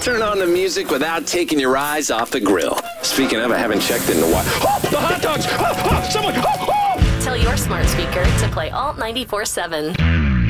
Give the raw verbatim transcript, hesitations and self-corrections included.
turn on the music without taking your eyes off the grill. Speaking of, I haven't checked in a while. Oh, the hot dogs! Oh, oh, someone! Oh, oh! Tell your smart speaker to play Alt ninety-four seven.